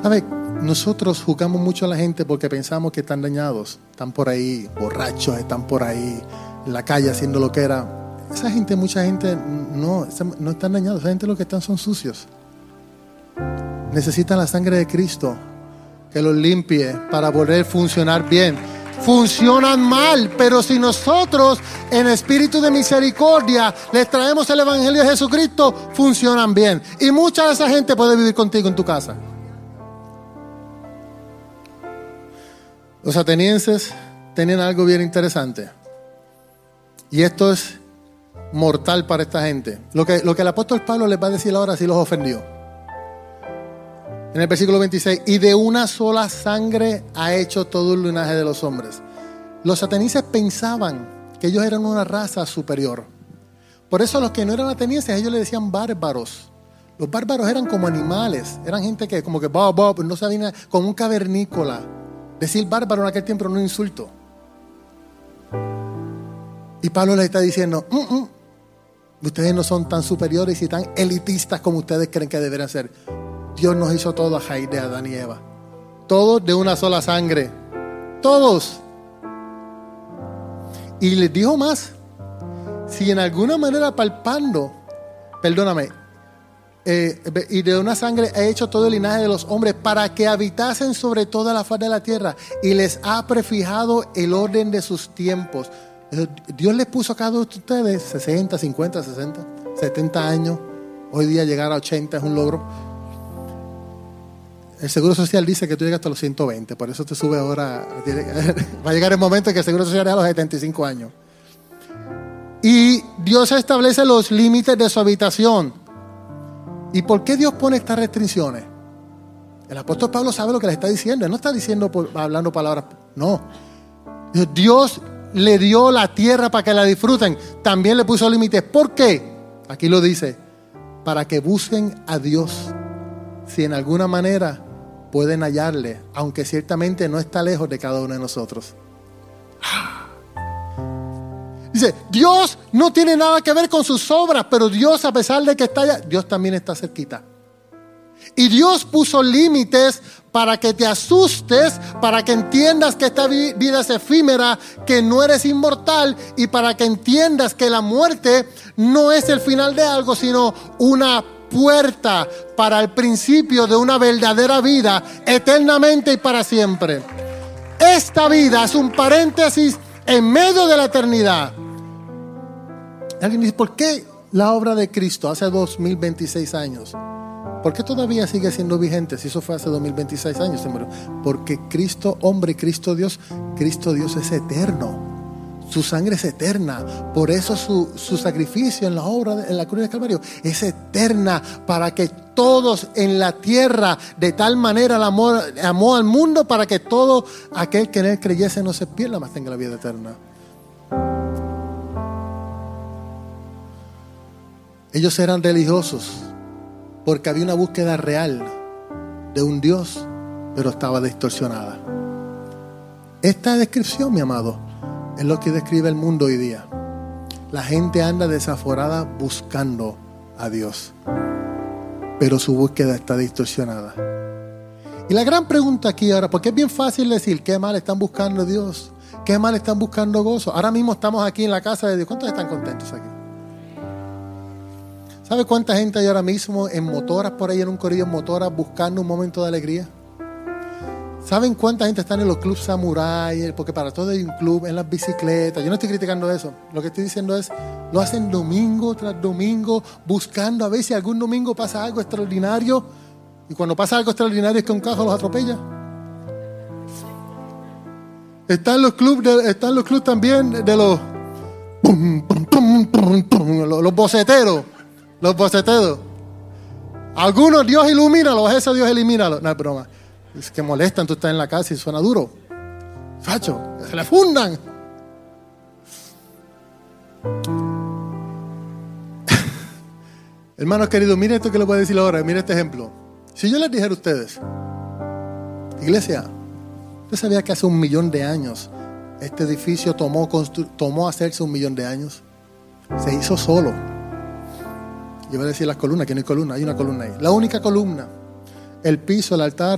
¿Sabe? Nosotros juzgamos mucho a la gente porque pensamos que están dañados. Están por ahí borrachos, están por ahí en la calle haciendo lo que era. Esa gente, mucha gente no están dañados. Esa gente lo que están son sucios. Necesitan la sangre de Cristo que los limpie para poder funcionar bien. Funcionan mal, pero si nosotros en espíritu de misericordia les traemos el evangelio de Jesucristo, funcionan bien. Y mucha de esa gente puede vivir contigo en tu casa. Los atenienses tenían algo bien interesante. Y esto es mortal para esta gente. Lo que el apóstol Pablo les va a decir ahora sí los ofendió. En el versículo 26, y de una sola sangre ha hecho todo el linaje de los hombres. Los atenienses pensaban que ellos eran una raza superior. Por eso a los que no eran atenienses, ellos le decían bárbaros. Los bárbaros eran como animales. Eran gente que como que no sabían, como un cavernícola. Decir bárbaro en aquel tiempo era un insulto. Y Pablo les está diciendo, ustedes no son tan superiores y tan elitistas como ustedes creen que deberían ser. Dios nos hizo todos a raíz de Adán y Eva. Todos de una sola sangre. Todos. Y les dijo más. Si en alguna manera palpando, y de una sangre ha hecho todo el linaje de los hombres para que habitasen sobre toda la faz de la tierra y les ha prefijado el orden de sus tiempos. Dios les puso a cada uno de ustedes 60, 50, 60, 70 años. Hoy día llegar a 80 es un logro. El Seguro Social dice que tú llegas hasta los 120, por eso te sube ahora. Va a llegar el momento en que el Seguro Social es a los 75 años. Y Dios establece los límites de su habitación. ¿Y por qué Dios pone estas restricciones? El apóstol Pablo sabe lo que le está diciendo. Él no está diciendo hablando palabras. No. Dios le dio la tierra para que la disfruten. También le puso límites. ¿Por qué? Aquí lo dice. Para que busquen a Dios. Si en alguna manera pueden hallarle, aunque ciertamente no está lejos de cada uno de nosotros. Dice, Dios no tiene nada que ver con sus obras, pero Dios, a pesar de que está allá, Dios también está cerquita. Y Dios puso límites para que te asustes, para que entiendas que esta vida es efímera, que no eres inmortal, y para que entiendas que la muerte no es el final de algo, sino una puerta para el principio de una verdadera vida eternamente y para siempre. Esta vida es un paréntesis en medio de la eternidad. Alguien dice, ¿por qué la obra de Cristo hace 2026 años? ¿Por qué todavía sigue siendo vigente si eso fue hace 2026 años? Porque Cristo hombre, Cristo Dios es eterno. Su sangre es eterna. Por eso su sacrificio en la obra, en la cruz de Calvario, es eterna. Para que todos en la tierra, de tal manera amó al mundo, para que todo aquel que en él creyese no se pierda, mas tenga la vida eterna. Ellos eran religiosos porque había una búsqueda real de un Dios, pero estaba distorsionada. Esta descripción, mi amado, es lo que describe el mundo hoy día. La gente anda desaforada buscando a Dios, pero su búsqueda está distorsionada. Y la gran pregunta aquí ahora, porque es bien fácil decir qué mal están buscando a Dios, qué mal están buscando gozo. Ahora mismo estamos aquí en la casa de Dios. ¿Cuántos están contentos aquí? ¿Sabe cuánta gente hay ahora mismo en motoras, por ahí en un corrillo en motoras, buscando un momento de alegría? ¿Saben cuánta gente está en los clubs samurái? Porque para todo hay un club, en las bicicletas. Yo no estoy criticando eso. Lo que estoy diciendo es, lo hacen domingo tras domingo, buscando a ver si algún domingo pasa algo extraordinario. Y cuando pasa algo extraordinario es que un carro los atropella. Están los clubs también de los boceteros. Los boceteros. Algunos Dios ilumínalos, esos Dios elimínalos. No es broma. Es que molestan, tú estás en la casa y suena duro. Facho, se le fundan. Hermanos queridos, miren esto que les voy a decir ahora. Miren este ejemplo. Si yo les dijera a ustedes, iglesia, ¿usted sabía que hace 1.000.000 de años este edificio tomó hacerse 1.000.000 de años? Se hizo solo. Yo voy a decir las columnas, que no hay columna, hay una columna ahí. La única columna, el piso, el altar,